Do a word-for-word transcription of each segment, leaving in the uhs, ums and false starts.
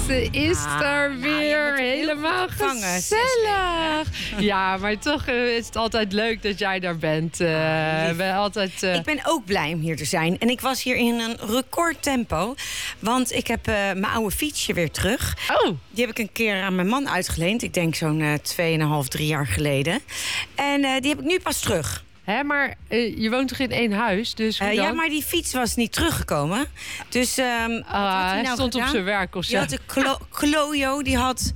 Ze is ah, er nou, weer helemaal gezellig. Ja, maar toch uh, is het altijd leuk dat jij daar bent. Uh, ben altijd, uh... Ik ben ook blij om hier te zijn. En ik was hier in een recordtempo. Want ik heb uh, mijn oude fietsje weer terug. Oh. Die heb ik een keer aan mijn man uitgeleend. Ik denk zo'n uh, tweeënhalf, drie jaar geleden. En uh, die heb ik nu pas terug. Hè, maar uh, je woont toch in één huis? Dus uh, ja, maar die fiets was niet teruggekomen. Dus um, uh, hij, hij nou stond gedaan? Op zijn werk of zo. Die had de klo- Klojo, die had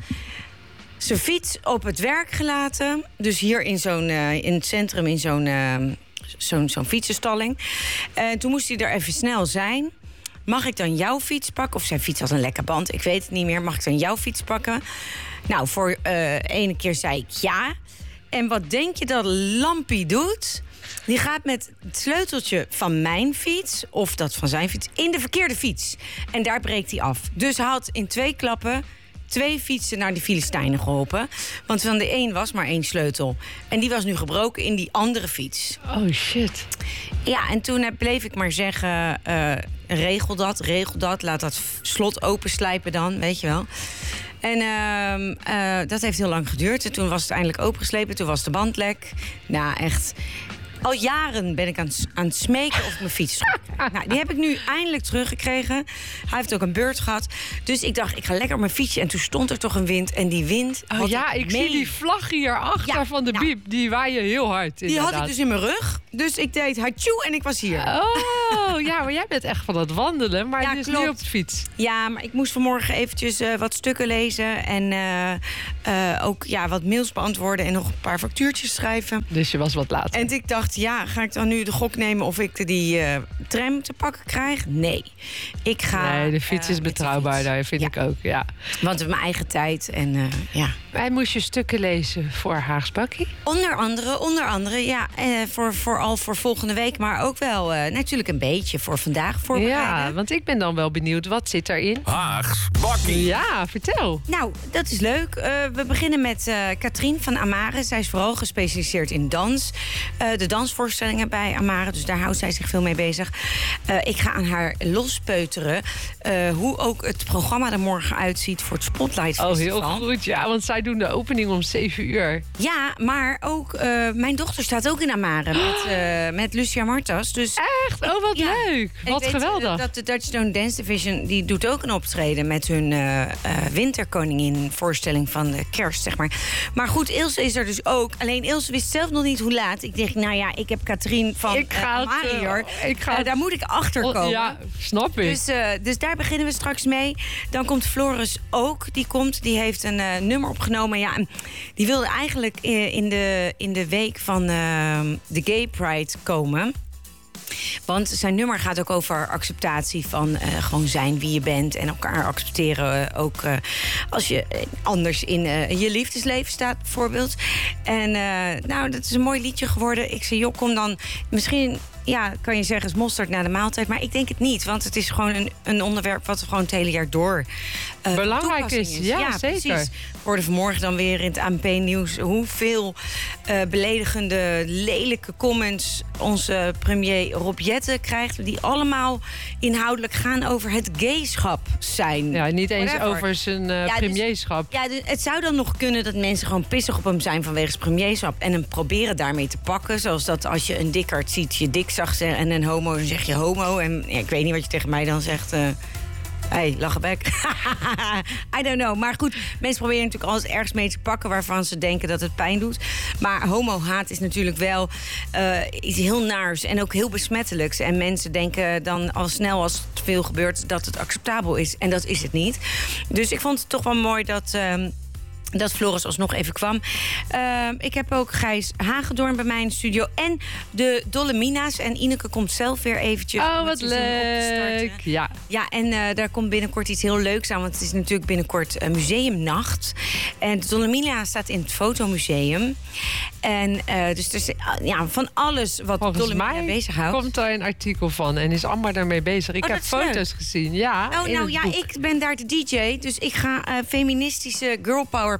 zijn fiets op het werk gelaten. Dus hier in, zo'n, uh, in het centrum, in zo'n, uh, zo'n, zo'n fietsenstalling. En uh, toen moest hij er even snel zijn. Mag ik dan jouw fiets pakken? Of zijn fiets had een lekke band, ik weet het niet meer. Mag ik dan jouw fiets pakken? Nou, voor uh, ene keer zei ik ja. En wat denk je dat Lampie doet? Die gaat met het sleuteltje van mijn fiets, of dat van zijn fiets, in de verkeerde fiets. En daar breekt hij af. Dus hij had in twee klappen twee fietsen naar de Filistijnen geholpen. Want van de een was maar één sleutel. En die was nu gebroken in die andere fiets. Oh, shit. Ja, en toen bleef ik maar zeggen, uh, regel dat, regel dat. Laat dat slot openslijpen dan, weet je wel. En uh, uh, dat heeft heel lang geduurd. En toen was het eindelijk opengeslepen. Toen was de band lek. Nou, echt. Al jaren ben ik aan het, aan het smeken of ik mijn fiets terug krijg. Nou, die heb ik nu eindelijk teruggekregen. Hij heeft ook een beurt gehad. Dus ik dacht, ik ga lekker op mijn fietsje. En toen stond er toch een wind. En die wind oh, ja, ik mee... zie die vlag hierachter ja, van de nou, biep. Die waaien heel hard, inderdaad. Die had ik dus in mijn rug. Dus ik deed hatjoe en ik was hier. Oh, ja, maar jij bent echt van het wandelen. Maar ja, dus klopt. nu op de fiets. Ja, maar ik moest vanmorgen eventjes uh, wat stukken lezen. En uh, uh, ook ja, wat mails beantwoorden. En nog een paar factuurtjes schrijven. Dus je was wat later. En ik dacht, ja, ga ik dan nu de gok nemen of ik die uh, tram te pakken krijg? Nee. Ik ga... Nee, de fiets is uh, betrouwbaar, daar vind ja. ik ook, ja. Want we mijn eigen tijd en uh, ja. Wij moesten stukken lezen voor Haags Bakkie. Onder andere, onder andere, ja. Uh, voor, vooral voor volgende week, maar ook wel uh, natuurlijk een beetje voor vandaag voorbereiden. Ja, want ik ben dan wel benieuwd, wat zit erin? Haags Bakkie. Ja, vertel. Nou, dat is leuk. Uh, we beginnen met uh, Katrien van Amare. Zij is vooral gespecialiseerd in dans. Uh, de dansvoorstellingen bij Amare, dus daar houdt zij zich veel mee bezig. Uh, ik ga aan haar lospeuteren uh, hoe ook het programma er morgen uitziet voor het Spotlight Festival. Oh, heel goed, ja, want zij doen de opening om zeven uur. Ja, maar ook uh, mijn dochter staat ook in Amare met, uh, met Lucia Martas. Dus echt? Oh, wat ja. leuk. Wat weet, geweldig. Uh, dat de Dutch Stone Dance Division die doet ook een optreden met hun uh, uh, winterkoningin voorstelling van de kerst, zeg maar. Maar goed, Ilse is er dus ook. Alleen Ilse wist zelf nog niet hoe laat. Ik dacht, nou ja, ik heb Katrien van ik ga uh, Amare hier. Uh, ik ga uh, daar moet ik achter komen. Ja, snap ik. Dus, uh, dus daar beginnen we straks mee. Dan komt Floris ook. Die komt, die heeft een uh, nummer opgenomen. Ja, en die wilde eigenlijk uh, in, de, in de week van uh, de Gay Pride komen. Want zijn nummer gaat ook over acceptatie van uh, gewoon zijn wie je bent. En elkaar accepteren uh, ook uh, als je anders in uh, je liefdesleven staat bijvoorbeeld. En uh, nou, dat is een mooi liedje geworden. Ik zei, joh, kom dan misschien... Ja, kan je zeggen, is mosterd na de maaltijd. Maar ik denk het niet, want het is gewoon een, een onderwerp... wat gewoon het hele jaar door uh, belangrijk is. is. Ja, ja, zeker. Precies. We hoorden vanmorgen dan weer in het A N P-nieuws... hoeveel uh, beledigende, lelijke comments... onze premier Rob Jetten krijgt... die allemaal inhoudelijk gaan over het gayschap zijn. Ja, niet eens Whatever. over zijn uh, ja, premierschap. Dus, ja, dus het zou dan nog kunnen dat mensen gewoon pissig op hem zijn... vanwege zijn premierschap en hem proberen daarmee te pakken. Zoals dat als je een dikkerd ziet, je dik zag zeggen en een homo, dan zeg je homo. En ja, ik weet niet wat je tegen mij dan zegt. Uh, hey, lachenbek. I don't know. Maar goed, mensen proberen natuurlijk alles ergens mee te pakken... waarvan ze denken dat het pijn doet. Maar homo-haat is natuurlijk wel uh, iets heel naars en ook heel besmettelijks. En mensen denken dan al snel als het veel gebeurt... dat het acceptabel is. En dat is het niet. Dus ik vond het toch wel mooi dat... Uh, dat Floris alsnog even kwam. Uh, ik heb ook Gijs Hagedorn bij mij in de studio. En de Dolomina's. En Ineke komt zelf weer eventjes... Oh, wat leuk. Ja. Ja, en uh, daar komt binnenkort iets heel leuks aan. Want het is natuurlijk binnenkort uh, museumnacht. En de Dolomina staat in het fotomuseum. En uh, dus er is uh, ja, van alles wat Dolomina bezighoudt. Komt daar een artikel van en is allemaal daarmee bezig. Ik oh, heb foto's leuk. gezien. Ja, oh, nou ja, boek. ik ben daar de D J. Dus ik ga uh, feministische girl power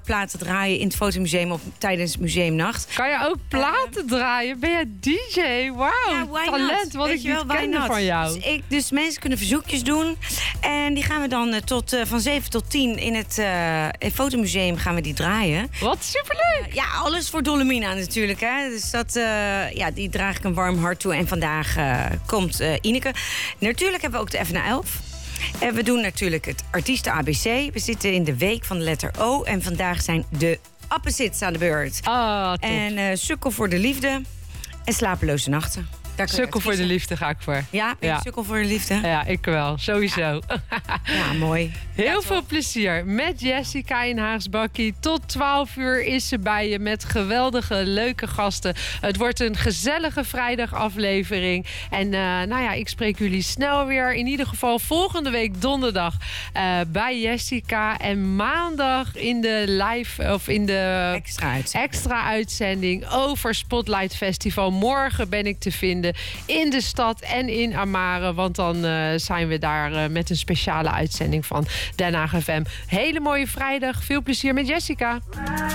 platen draaien in het fotomuseum op, tijdens Museumnacht. Kan je ook platen uh, draaien? Ben jij D J? Wauw, ja, talent. Wat ik niet kende van jou. Dus, ik, dus mensen kunnen verzoekjes doen. En die gaan we dan uh, tot, uh, van zeven tot tien in het, uh, het fotomuseum gaan we die draaien. Wat superleuk. Uh, ja, alles voor Dolomina natuurlijk. Hè. Dus dat, uh, ja, die draag ik een warm hart toe. En vandaag uh, komt uh, Ineke. Natuurlijk hebben we ook de F N elf. En we doen natuurlijk het artiesten A B C. We zitten in de week van de letter O. En vandaag zijn de Opposites aan de beurt. Ah, top. En uh, Sukkel voor de liefde en Slapeloze nachten. Sukkel voor de liefde ga ik voor. Ja, ben je ja. Sukkel voor de liefde? Ja, ik wel. Sowieso. Ja, ja mooi. Heel ja, veel plezier met Jessica in Haaksbakkie. Tot twaalf uur is ze bij je met geweldige, leuke gasten. Het wordt een gezellige vrijdagaflevering. En uh, nou ja, ik spreek jullie snel weer. In ieder geval volgende week donderdag uh, bij Jessica. En maandag in de live of in de extra uitzending, extra uitzending over Spotlight Festival. Morgen ben ik te vinden in de stad en in Amare. Want dan uh, zijn we daar uh, met een speciale uitzending van Den Haag F M. Hele mooie vrijdag. Veel plezier met Jessica.